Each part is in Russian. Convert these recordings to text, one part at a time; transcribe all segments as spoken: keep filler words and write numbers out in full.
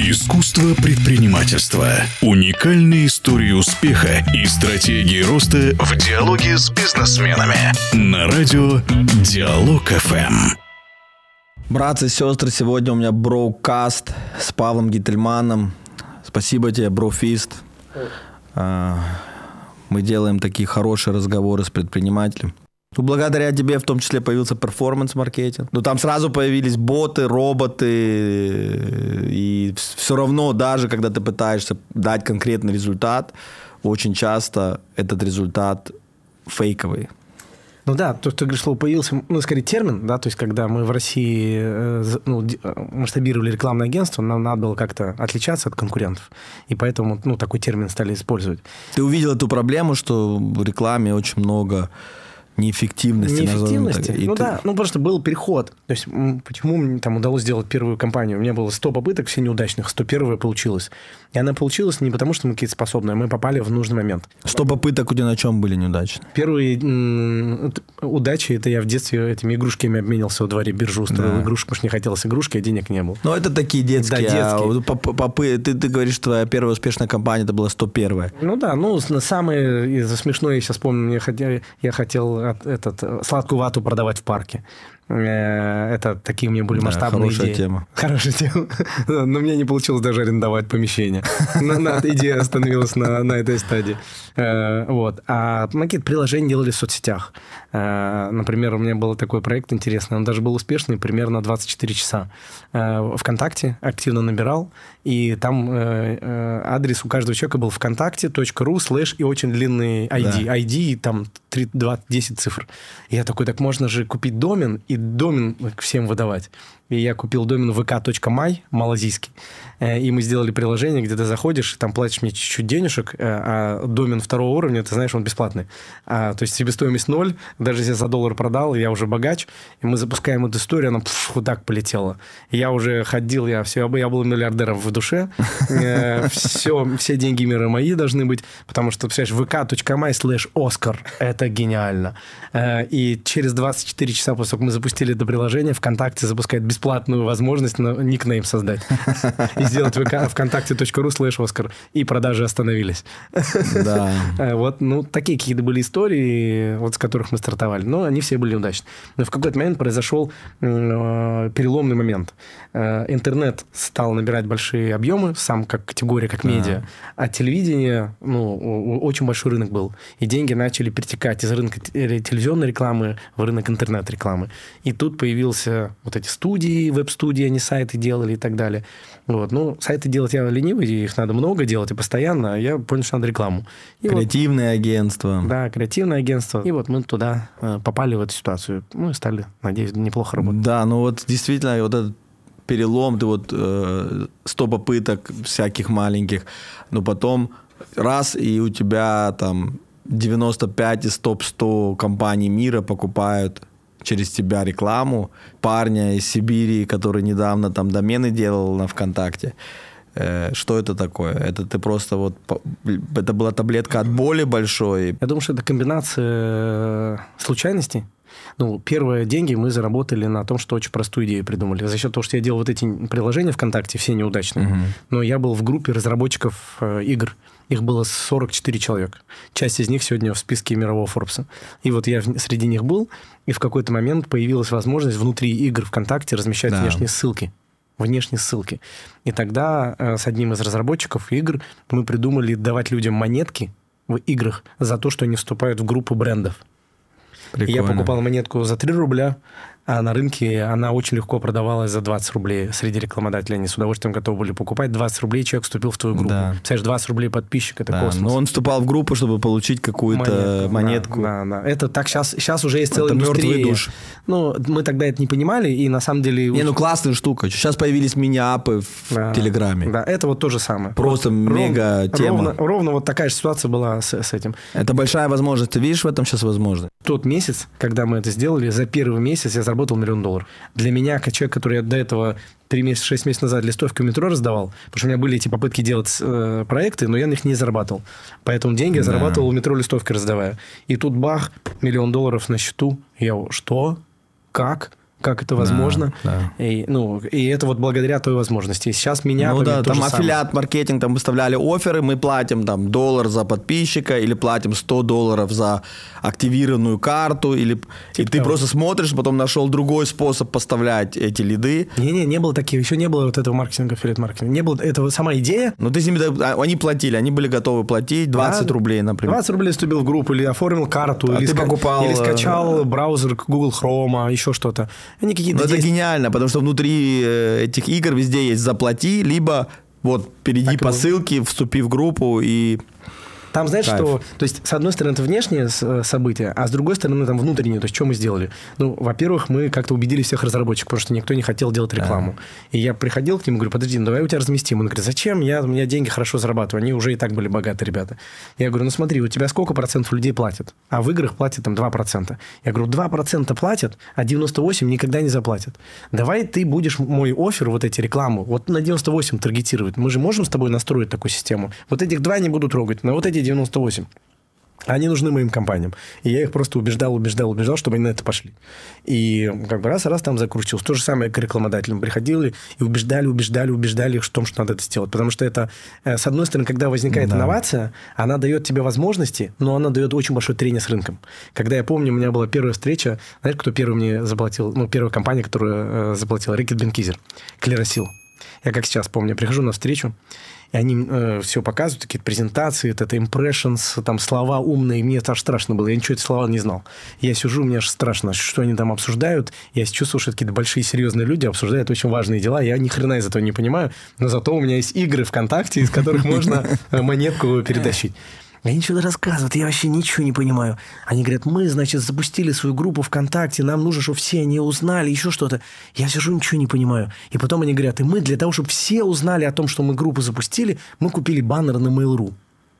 Искусство предпринимательства. Уникальные истории успеха и стратегии роста в диалоге с бизнесменами. На радио Диалог эф эм. Братцы и сестры, сегодня у меня броукаст с Павлом Гительманом. Спасибо тебе, брофист. Мы делаем такие хорошие разговоры с предпринимателем. Ну, благодаря тебе в том числе появился перформанс-маркетинг. Ну, там сразу появились боты, роботы. И все равно, даже когда ты пытаешься дать конкретный результат, очень часто этот результат фейковый. Ну да, то, что ты говоришь, слово появился, ну, скорее термин, да, то есть когда мы в России ну, масштабировали рекламное агентство, нам надо было как-то отличаться от конкурентов, и поэтому, ну, такой термин стали использовать. Ты увидел эту проблему, что в рекламе очень много неэффективности. Неэффективности? И ну ты... да, ну просто был переход. То есть почему мне там удалось сделать первую кампанию? У меня было сто попыток, все неудачных, сто первая получилась. И она получилась не потому, что мы какие-то способные, мы попали в нужный момент. сто попыток у тебя на чем были неудачные? Первые м- удачи, это я в детстве этими игрушками обменялся во дворе, биржу устроил да. игрушку, потому что не хотелось игрушки, а денег не было. Ну, это такие детские. Да, детские. А, попы... ты, ты говоришь, что твоя первая успешная кампания, это была сто первая. Ну да, ну, самое смешное, я сейчас помню, я хотел, я хотел этот, сладкую вату продавать в парке. Это такие у меня были масштабные да, хорошая идеи. Тема. Хорошая тема. Но мне не получилось даже арендовать помещение. Идея остановилась на, на этой стадии. Вот. А какие-то приложения делали в соцсетях. Например, у меня был такой проект интересный. Он даже был успешный примерно двадцать четыре часа. ВКонтакте активно набирал. И там адрес у каждого человека был вконтакте точка ру слэш и очень длинный ай ди. Да. ай ди там три, два, десять цифр. И я такой, так можно же купить домен и домен всем выдавать. И я купил домен ви ка точка май, малазийский. И мы сделали приложение, где ты заходишь, там платишь мне чуть-чуть денежек, а домен второго уровня, ты знаешь, он бесплатный. А, то есть себестоимость ноль, даже если я за доллар продал, я уже богач, и мы запускаем эту историю, она пф, вот так полетела. И я уже ходил, я, все, я был миллиардером в душе, все, все деньги мира мои должны быть, потому что, представляешь, ви ка точка май слэш оскар, это гениально. И через двадцать четыре часа после того, как мы запустили это приложение, ВКонтакте запускает бесплатную возможность на никнейм создать. И сделать вконтакте точка ру слэш оскар. И продажи остановились. Да. Вот, ну, такие какие-то были истории, вот с которых мы стартовали. Но они все были удачны. Но в какой-то момент произошел э, переломный момент. Э, интернет стал набирать большие объемы, сам как категория, как медиа. А телевидение, ну, очень большой рынок был. И деньги начали перетекать из рынка телевизионной рекламы в рынок интернет-рекламы. И тут появился вот эти студии, веб-студии, они сайты делали и так далее. Вот. Ну, сайты делать я ленивый, их надо много делать и постоянно, а я понял, что надо рекламу. И креативное вот, агентство. Да, креативное агентство. И вот мы туда попали в эту ситуацию. Ну, и стали, надеюсь, неплохо работать. Да, ну вот действительно, вот этот перелом, ты вот э, сто попыток всяких маленьких, но потом раз, и у тебя там девяносто пять из топ сто компаний мира покупают через тебя рекламу. Парня из Сибири, который недавно там домены делал на ВКонтакте. Э, что это такое? Это ты просто вот... Это была таблетка от боли большой? Я думаю, что это комбинация случайностей. Ну, первые деньги мы заработали на том, что очень простую идею придумали. За счет того, что я делал вот эти приложения ВКонтакте, все неудачные. Uh-huh. Но я был в группе разработчиков э, игр. Их было сорок четыре человека. Часть из них сегодня в списке мирового Форбса. И вот я среди них был, и в какой-то момент появилась возможность внутри игр ВКонтакте размещать да. внешние ссылки. Внешние ссылки. И тогда э, с одним из разработчиков игр мы придумали давать людям монетки в играх за то, что они вступают в группу брендов. Прикольно. И я покупал монетку за три рубля, а на рынке она очень легко продавалась за двадцать рублей. Среди рекламодателей они с удовольствием готовы были покупать. двадцать рублей человек вступил в твою группу. Да. Представляешь, двадцать рублей подписчик, это да, космос. Но он вступал в группу, чтобы получить какую-то монетку. монетку. Да, да, да. Это так сейчас, сейчас уже есть целая это индустрия. Мертвый душ. Ну, мы тогда это не понимали, и на самом деле... Не, ну классная штука. Сейчас появились мини-апы в да, Телеграме. Да, это вот то же самое. Просто вот, мега ровно, тема. Ровно, ровно вот такая же ситуация была с, с этим. Это большая возможность. Ты видишь в этом сейчас возможность? Тот месяц, когда мы это сделали, за первый месяц я заработал миллион долларов. Для меня, как человек, который я до этого три месяца, шесть месяцев назад листовки в метро раздавал, потому что у меня были эти попытки делать э, проекты, но я на них не зарабатывал. Поэтому деньги я да. зарабатывал в метро листовки раздавая. И тут бах, миллион долларов на счету. Я что? Как? как это возможно. Да, да. И, ну, и это вот благодаря той возможности. И сейчас меня... Ну да, там аффилиат-маркетинг, там выставляли офферы, мы платим там доллар за подписчика или платим сто долларов за активированную карту, или... Типа и ты того. Просто смотришь, потом нашел другой способ поставлять эти лиды. Не-не, не было таких, еще не было вот этого маркетинга, аффилиат-маркетинга. Не было этого, сама идея. Ну ты с ними, они платили, они были готовы платить двадцать да, рублей, например. двадцать рублей вступил в группу, или оформил карту, а или, ска... покупал... или скачал браузер Google Chrome, еще что-то. Они какие-то... Ну, это гениально, потому что внутри этих игр везде есть заплати, либо вот перейди так по ссылке, вступи в группу и... Там, знаешь, Кайф. Что... То есть, с одной стороны, это внешнее событие, а с другой стороны, там внутреннее. То есть, что мы сделали? Ну, во-первых, мы как-то убедили всех разработчиков, потому что никто не хотел делать рекламу. Да. И я приходил к ним и говорю, подожди, ну давай у тебя разместим. Он говорит, зачем? Я, у меня деньги хорошо зарабатываю. Они уже и так были богатые ребята. Я говорю, ну смотри, у тебя сколько процентов людей платят? А в играх платят там два процента. Я говорю, два процента платят, а девяносто восемь процентов никогда не заплатят. Давай ты будешь мой оффер, вот эти рекламу, вот на девяносто восемь процентов таргетировать. Мы же можем с тобой настроить такую систему. Вот этих два не буду трогать, но вот эти девяносто восемь. Они нужны моим компаниям. И я их просто убеждал, убеждал, убеждал, чтобы они на это пошли. И как бы раз-раз там закрутился. То же самое к рекламодателям. Приходили и убеждали, убеждали, убеждали их в том, что надо это сделать. Потому что это, с одной стороны, когда возникает да. инновация, она дает тебе возможности, но она дает очень большое трение с рынком. Когда я помню, у меня была первая встреча, знаешь, кто первый мне заплатил? Ну, первая компания, которая заплатила, Рикет Бенкизер, Клеросил. Я как сейчас помню, прихожу на встречу, и они э, все показывают, какие-то презентации, это, это impressions, там слова умные. Мне аж страшно было. Я ничего эти слова не знал. Я сижу, мне аж страшно, что они там обсуждают. Я чувствую, что это какие-то большие серьезные люди обсуждают очень важные дела. Я ни хрена из этого не понимаю. Но зато у меня есть игры ВКонтакте, из которых можно монетку перетащить. Они что-то рассказывают, я вообще ничего не понимаю. Они говорят, мы, значит, запустили свою группу ВКонтакте, нам нужно, чтобы все они узнали, еще что-то. Я сижу, ничего не понимаю. И потом они говорят, и мы для того, чтобы все узнали о том, что мы группу запустили, мы купили баннер на Mail.ru.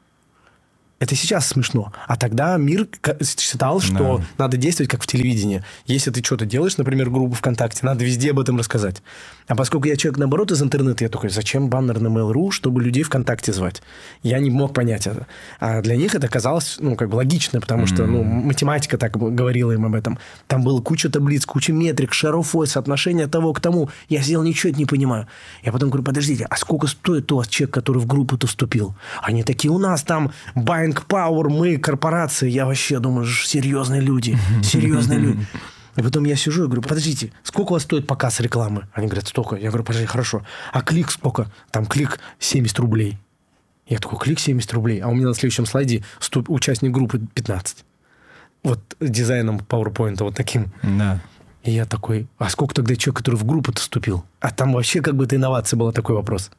Это сейчас смешно. А тогда мир считал, что да. надо действовать как в телевидении. Если ты что-то делаешь, например, группу ВКонтакте, надо везде об этом рассказать. А поскольку я человек, наоборот, из интернета, я такой, зачем баннер на Mail.ru, чтобы людей ВКонтакте звать? Я не мог понять это. А для них это казалось, ну, как бы логично, потому что, ну, математика так говорила им об этом. Там было куча таблиц, куча метрик, шарофой, соотношение того к тому. Я сидел, ничего это не понимаю. Я потом говорю, подождите, а сколько стоит у вас человек, который в группу-то вступил? Они такие, у нас там buying power, мы корпорации. Я вообще думаю, серьезные люди, серьезные люди. И потом я сижу и говорю, подождите, сколько у вас стоит показ рекламы? Они говорят, столько. Я говорю, подожди, хорошо. А клик сколько? Там клик семьдесят рублей. Я такой, клик семьдесят рублей. А у меня на следующем слайде участник группы пятнадцать. Вот дизайном PowerPoint вот таким. Да. И я такой, а сколько тогда человек, который в группу-то вступил? А там вообще как бы это инновация была, такой вопрос.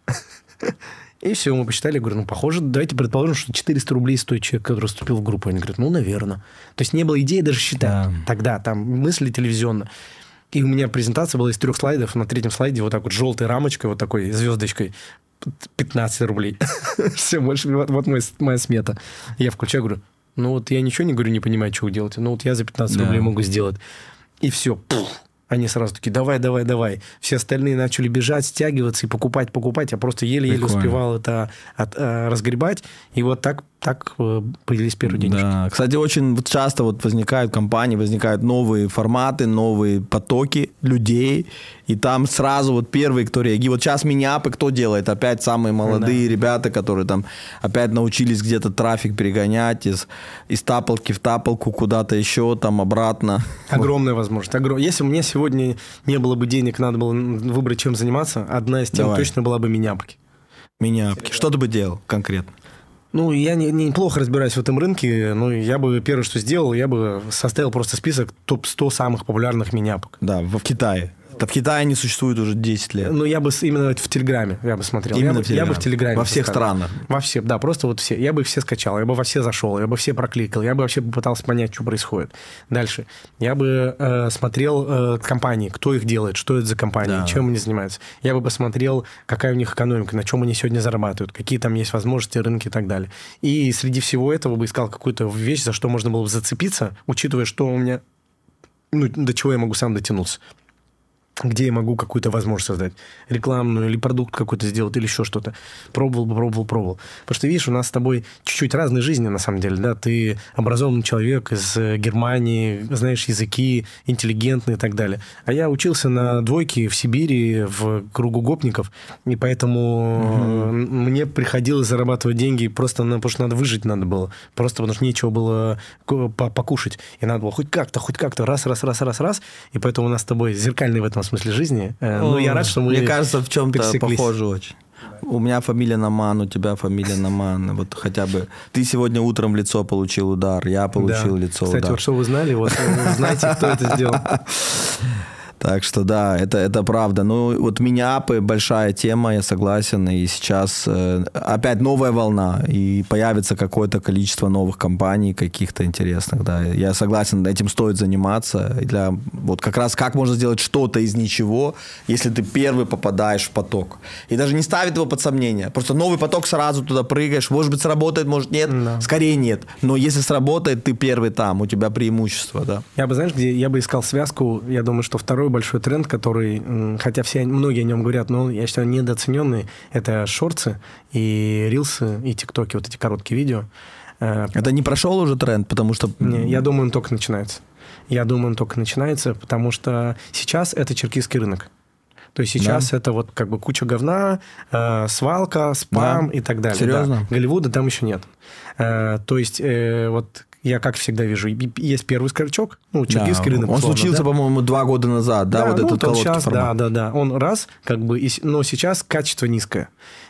И все, мы посчитали, говорю, ну, похоже, давайте предположим, что четыреста рублей стоит человек, который вступил в группу. Они говорят, ну, наверное. То есть не было идеи даже считать. Да. Тогда там мысли телевизионно. И у меня презентация была из трех слайдов. На третьем слайде вот так вот желтой рамочкой, вот такой звездочкой, пятнадцать рублей. Все, больше вот моя смета. Я включаю, говорю, ну, вот я ничего не говорю, не понимаю, что вы делаете. Ну, вот я за пятнадцать рублей могу сделать. И все, они сразу такие, давай, давай, давай. Все остальные начали бежать, стягиваться и покупать, покупать. Я просто еле-еле успевал это от, а, разгребать. И вот так, так появились первые денежки. Да. Кстати, очень часто вот возникают компании, возникают новые форматы, новые потоки людей. И там сразу вот первые, кто реагирует. Вот сейчас миниапы кто делает? Опять самые молодые да. ребята, которые там опять научились где-то трафик перегонять из, из тапалки в тапалку куда-то еще, там обратно. Огромная возможность. Огром... Если у меня сегодня не было бы денег, надо было выбрать, чем заниматься, одна из тем Давай. точно была бы миниапки. Миниапки. Что ты бы делал конкретно? Ну, я не, неплохо разбираюсь в этом рынке, но я бы первое, что сделал, я бы составил просто список топ сто самых популярных миниапок. Да, в Китае. В Китае они существуют уже десять лет. Ну, я бы именно в Телеграме я бы смотрел. Именно я, бы, в Телеграме. я бы в Телеграме. Во всех поставил. странах. Во все, да, просто вот все. Я бы их все скачал, я бы во все зашел, я бы все прокликал, я бы вообще попытался понять, что происходит. Дальше. Я бы э, смотрел э, компании, кто их делает, что это за компании, да. чем они занимаются. Я бы посмотрел, какая у них экономика, на чем они сегодня зарабатывают, какие там есть возможности, рынки и так далее. И среди всего этого бы искал какую-то вещь, за что можно было бы зацепиться, учитывая, что у меня, ну, до чего я могу сам дотянуться. где я могу какую-то возможность создать. Рекламную или продукт какой-то сделать, или еще что-то. Пробовал, пробовал, пробовал. Потому что, видишь, у нас с тобой чуть-чуть разные жизни, на самом деле. Да? Ты образованный человек из Германии, знаешь языки, интеллигентный и так далее. А я учился на двойке в Сибири, в кругу гопников, и поэтому угу. мне приходилось зарабатывать деньги просто на, потому что надо выжить надо было. Просто потому что нечего было покушать. И надо было хоть как-то, хоть как-то, раз, раз, раз, раз, раз. И поэтому у нас с тобой зеркальный в этом смысле жизни. Ну, я рад, что мы Мне кажется, в чем-то пересеклись. похоже очень. У меня фамилия Наман, у тебя фамилия Наман. Вот хотя бы ты сегодня утром в лицо получил удар, я получил да. лицо Кстати, удар. вот что вы знали, вот знаете, кто это сделал. Так что да, это, это правда. Ну, вот миниапы большая тема, я согласен. И сейчас э, опять новая волна, и появится какое-то количество новых компаний, каких-то интересных. Да. Я согласен, этим стоит заниматься. Для, вот как раз как можно сделать что-то из ничего, если ты первый попадаешь в поток. И даже не ставит его под сомнение. Просто новый поток, сразу туда прыгаешь. Может быть, сработает, может, нет. Да. Скорее нет. Но если сработает, ты первый там, у тебя преимущество. Да. Я бы, знаешь, где я бы искал связку, я думаю, что второй большой тренд, который, хотя все, многие о нем говорят, но я считаю, недооцененный, это шортсы и рилсы, и тиктоки, вот эти короткие видео. Это не прошел уже тренд, потому что... Не, я думаю, он только начинается. Я думаю, он только начинается, потому что сейчас это черкизский рынок. То есть сейчас да. это вот как бы куча говна, э, свалка, спам да. и так далее. Серьезно? Да. Голливуда там еще нет. Э, то есть э, вот... Я, как всегда вижу, есть первый скачок, ну, черкизский да, рынок. Он условно, случился, да? по-моему, два года назад, да, да вот ну, этот короткий сейчас, формат. Да, да, да. Он раз, как бы, но сейчас качество низкое.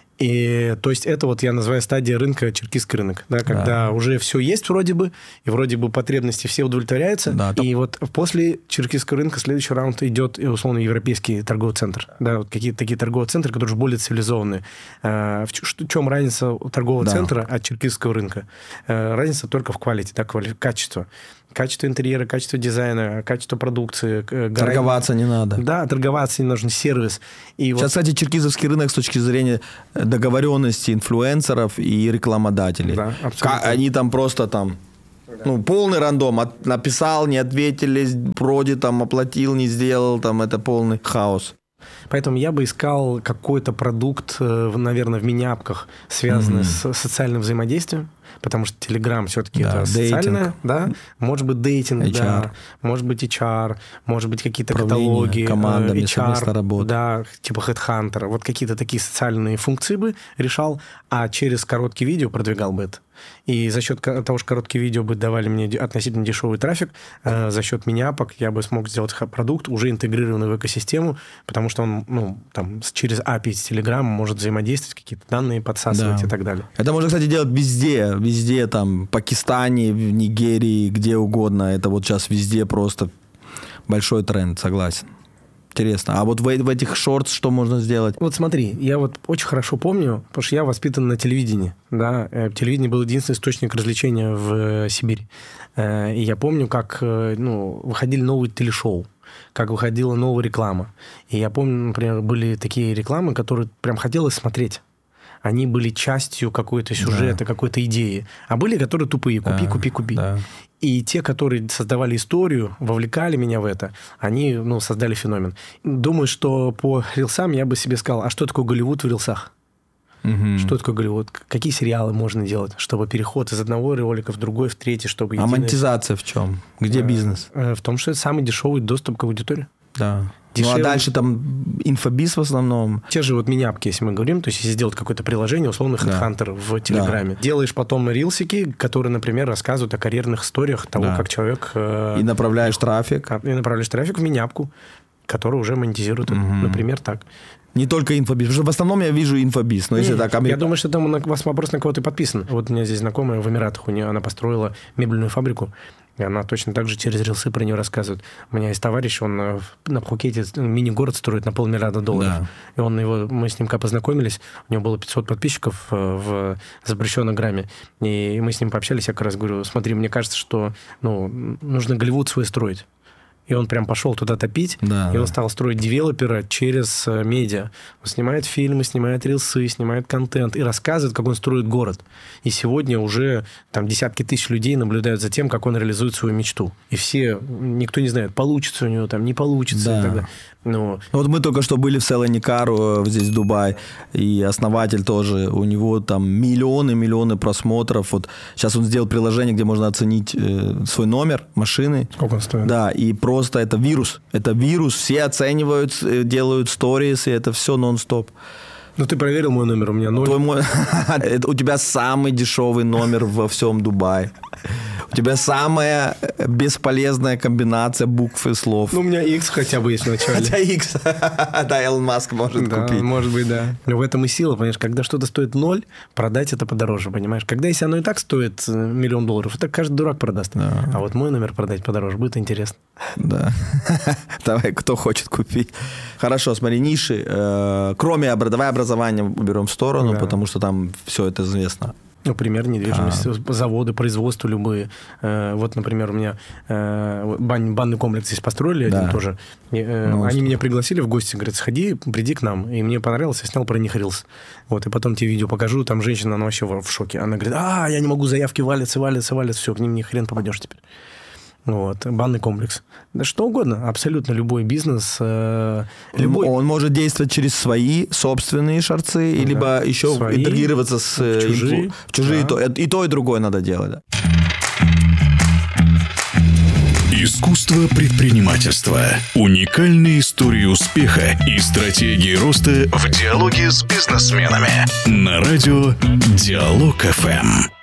И, то есть, это вот я называю стадия рынка, черкизский рынок, да, когда да. уже все есть вроде бы, и вроде бы потребности все удовлетворяются. Да, и вот после черкизского рынка следующий раунд идет, условно, европейский торговый центр. Да, вот какие-то такие торговые центры, которые уже более цивилизованные. В чем разница торгового да. центра от черкизского рынка? Разница только в quality, да, качество. Качество интерьера, качество дизайна, качество продукции. Торговаться не надо. Да, торговаться не нужен, сервис. И Сейчас, вот... кстати, черкизовский рынок с точки зрения договоренности инфлюенсеров и рекламодателей. Да, абсолютно. Они там просто там... Ну, полный рандом. От, написал, не ответили, вроде там оплатил, не сделал, там это полный хаос. Поэтому я бы искал какой-то продукт, наверное, в мини-апках, связанный mm-hmm. с социальным взаимодействием. Потому что Telegram все-таки да, это социальное, да? Может быть, дейтинг, эйч ар. Да, может быть, эйч ар, может быть, какие-то каталоги, командами, эйч ар, работы. Да, типа Headhunter. Вот какие-то такие социальные функции бы решал, а через короткие видео продвигал бы это. И за счет того, что короткие видео бы давали мне относительно дешевый трафик, э, за счет миниапок я бы смог сделать продукт, уже интегрированный в экосистему, потому что он ну, там, через эй пи ай с Telegram может взаимодействовать, какие-то данные подсасывать да. и так далее. Это можно, кстати, делать везде. Везде, там, в Пакистане, в Нигерии, где угодно. Это вот сейчас везде просто большой тренд, согласен. Интересно. А вот в, в этих шортс что можно сделать? Вот смотри, я вот очень хорошо помню, потому что я воспитан на телевидении. Да? Телевидение был единственный источник развлечения в Сибири. И я помню, как ну, выходили новые телешоу, как выходила новая реклама. И я помню, например, были такие рекламы, которые прям хотелось смотреть. Они были частью какой-то сюжета, да. какой-то идеи. А были, которые тупые. Купи, да, купи, купи. Да. И те, которые создавали историю, вовлекали меня в это, они ну, создали феномен. Думаю, что по рилсам я бы себе сказал, а что такое Голливуд в рилсах? Угу. Что такое Голливуд? Какие сериалы можно делать, чтобы переход из одного ролика в другой, в третий, чтобы... А единый... монетизация в чем? Где бизнес? В том, что это самый дешевый доступ к аудитории. Да. Дешевле. Ну, а дальше там инфобиз в основном. Те же вот миниапки, если мы говорим, то есть если сделать какое-то приложение, условно, Headhunter да. в Телеграме. Да. Делаешь потом рилсики, которые, например, рассказывают о карьерных историях того, да. как человек... Э... И направляешь трафик. И направляешь трафик в миниапку, которую уже монетизирует. Угу. Например, так. Не только инфобиз. Потому что в основном я вижу инфобиз. Но если Нет, так, я думаю, что там у вас вопрос на кого-то подписан. Вот у меня здесь знакомая в Эмиратах, у нее она построила мебельную фабрику. И она точно так же через рилсы про нее рассказывает. У меня есть товарищ, он на Пхукете мини-город строит на полмиллиарда долларов. Да. И он его, мы с ним как познакомились, у него было пятьсот подписчиков в запрещенном грамме. И мы с ним пообщались, я как раз говорю, смотри, мне кажется, что ну, нужно Голливуд свой строить. И он прям пошел туда топить, да, и он стал строить девелопера через медиа. Он снимает фильмы, снимает рилсы, снимает контент и рассказывает, как он строит город. И сегодня уже там десятки тысяч людей наблюдают за тем, как он реализует свою мечту. И все, никто не знает, получится у него там, не получится. Да. И так далее. Ну, вот мы только что были в Селеникару здесь, в Дубае, и основатель тоже, у него там миллионы-миллионы просмотров. Вот сейчас он сделал приложение, где можно оценить э, свой номер машины. Сколько он стоит? Да, и просто это вирус. Это вирус, все оценивают, делают сторис, и это все нон-стоп. Ну, ты проверил мой номер, у меня ноль. Твой мой... У тебя самый дешевый номер во всем Дубае. У тебя самая бесполезная комбинация букв и слов. Ну, у меня X хотя бы есть в начале. Хотя X, да, Илон Маск может да, купить. Может быть, да. Но в этом и сила, понимаешь, когда что-то стоит ноль, продать это подороже, понимаешь. Когда если оно и так стоит миллион долларов, это каждый дурак продаст. Да. А вот мой номер продать подороже, будет интересно. Да. Давай, кто хочет купить. Хорошо, смотри, ниши. Кроме давай образования уберем в сторону, да. потому что там все это известно. Например, недвижимость, а. заводы, производства любые. Вот, например, у меня бан, банный комплекс здесь построили, да. один тоже. Ну, Они что? меня пригласили в гости, говорят, сходи, приди к нам. И мне понравилось, я снял про них рилс. Вот, и потом тебе видео покажу, там женщина, она вообще в шоке. Она говорит, а, я не могу, заявки валятся, валятся, валятся, все, к ним ни хрен попадешь теперь. Вот, банный комплекс. Да что угодно, абсолютно любой бизнес. Э, любой... Он может действовать через свои собственные шарцы, да. либо еще свои, интегрироваться с в чужие. Инфу, в чужие да. то, и то, и другое надо делать. Да. Искусство предпринимательства. Уникальные истории успеха и стратегии роста в диалоге с бизнесменами. На радио Диалог эф эм.